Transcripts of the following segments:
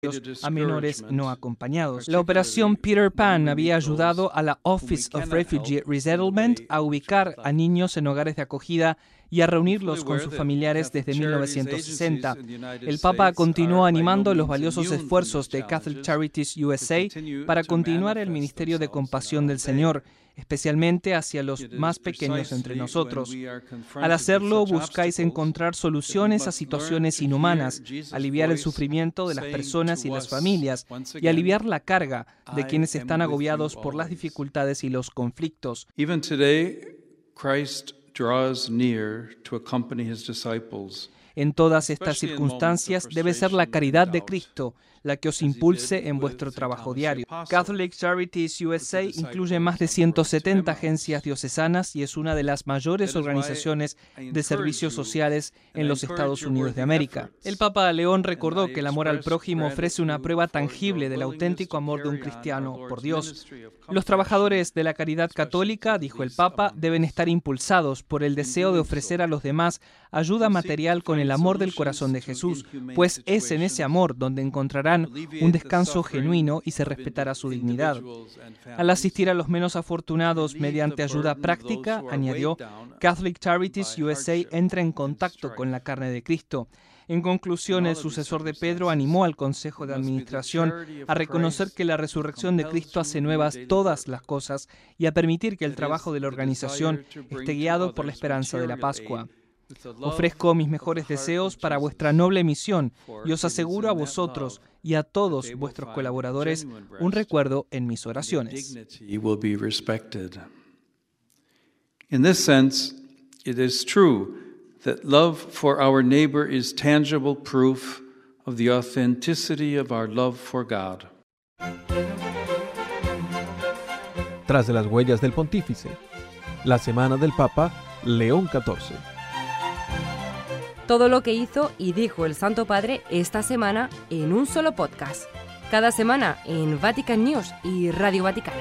a menores no acompañados. La operación Peter Pan había ayudado a la Office of Refugee Resettlement a ubicar a niños en hogares de acogida y a reunirlos con sus familiares desde 1960. El Papa continuó animando los valiosos esfuerzos de Catholic Charities USA para continuar el ministerio de compasión del Señor, especialmente hacia los más pequeños entre nosotros. Al hacerlo, buscáis encontrar soluciones a situaciones inhumanas, aliviar el sufrimiento de las personas y las familias y aliviar la carga de quienes están agobiados por las dificultades y los conflictos. Even today, Christ draws near to accompany his disciples. En todas estas circunstancias debe ser la caridad de Cristo la que os impulse en vuestro trabajo diario. Catholic Charities USA incluye más de 170 agencias diocesanas y es una de las mayores organizaciones de servicios sociales en los Estados Unidos de América. El Papa León recordó que el amor al prójimo ofrece una prueba tangible del auténtico amor de un cristiano por Dios. Los trabajadores de la caridad católica, dijo el Papa, deben estar impulsados por el deseo de ofrecer a los demás ayuda material con el amor del corazón de Jesús, pues es en ese amor donde encontrarán un descanso genuino y se respetará su dignidad. Al asistir a los menos afortunados mediante ayuda práctica, añadió, Catholic Charities USA entra en contacto con la carne de Cristo. En conclusión, el sucesor de Pedro animó al Consejo de Administración a reconocer que la resurrección de Cristo hace nuevas todas las cosas y a permitir que el trabajo de la organización esté guiado por la esperanza de la Pascua. Ofrezco mis mejores deseos para vuestra noble misión y os aseguro a vosotros y a todos vuestros colaboradores un recuerdo en mis oraciones. In this sense, it is true that love for our neighbor is tangible proof of the authenticity of our love for God. Tras de las huellas del Pontífice, la semana del Papa León XIV. Todo lo que hizo y dijo el Santo Padre esta semana en un solo podcast. Cada semana en Vatican News y Radio Vaticana.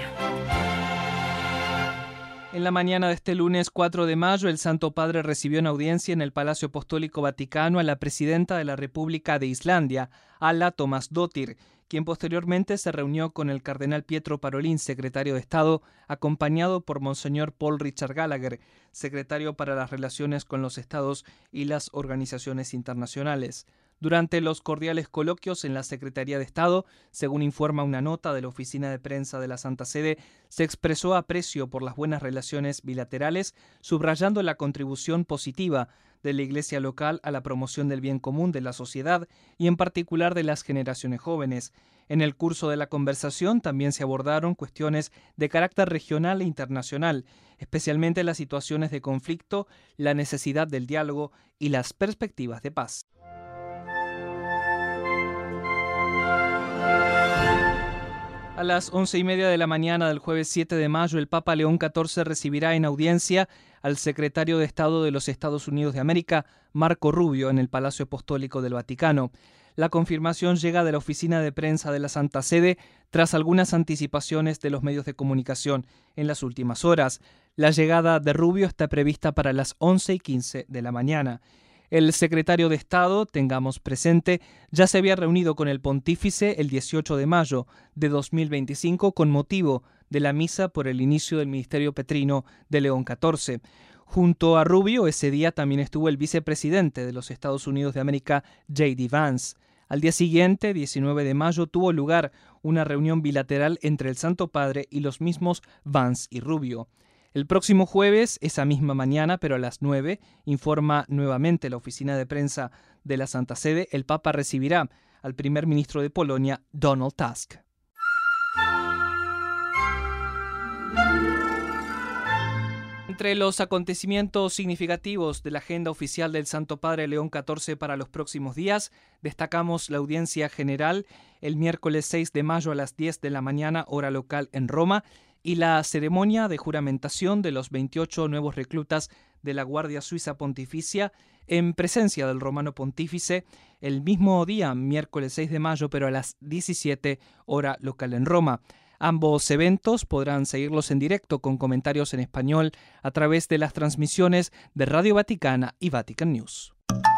En la mañana de este lunes 4 de mayo, el Santo Padre recibió en audiencia en el Palacio Apostólico Vaticano a la presidenta de la República de Islandia, Alla Tómasdóttir, quien posteriormente se reunió con el cardenal Pietro Parolin, secretario de Estado, acompañado por Monseñor Paul Richard Gallagher, secretario para las relaciones con los Estados y las organizaciones internacionales. Durante los cordiales coloquios en la Secretaría de Estado, según informa una nota de la Oficina de Prensa de la Santa Sede, se expresó aprecio por las buenas relaciones bilaterales, subrayando la contribución positiva de la Iglesia local a la promoción del bien común de la sociedad y en particular de las generaciones jóvenes. En el curso de la conversación también se abordaron cuestiones de carácter regional e internacional, especialmente las situaciones de conflicto, la necesidad del diálogo y las perspectivas de paz. A las 11:30 de la mañana del jueves 7 de mayo, el Papa León XIV recibirá en audiencia al secretario de Estado de los Estados Unidos de América, Marco Rubio, en el Palacio Apostólico del Vaticano. La confirmación llega de la Oficina de Prensa de la Santa Sede tras algunas anticipaciones de los medios de comunicación en las últimas horas. La llegada de Rubio está prevista para las 11:15 de la mañana. El secretario de Estado, tengamos presente, ya se había reunido con el pontífice el 18 de mayo de 2025 con motivo de la misa por el inicio del ministerio petrino de León XIV. Junto a Rubio, ese día también estuvo el vicepresidente de los Estados Unidos de América, J.D. Vance. Al día siguiente, 19 de mayo, tuvo lugar una reunión bilateral entre el Santo Padre y los mismos Vance y Rubio. El próximo jueves, esa misma mañana, pero a las 9, informa nuevamente la Oficina de Prensa de la Santa Sede, el Papa recibirá al primer ministro de Polonia, Donald Tusk. Entre los acontecimientos significativos de la agenda oficial del Santo Padre León XIV para los próximos días, destacamos la audiencia general el miércoles 6 de mayo a las 10 de la mañana, hora local en Roma, y la ceremonia de juramentación de los 28 nuevos reclutas de la Guardia Suiza Pontificia en presencia del Romano Pontífice el mismo día, miércoles 6 de mayo, pero a las 17 hora local en Roma. Ambos eventos podrán seguirlos en directo con comentarios en español a través de las transmisiones de Radio Vaticana y Vatican News.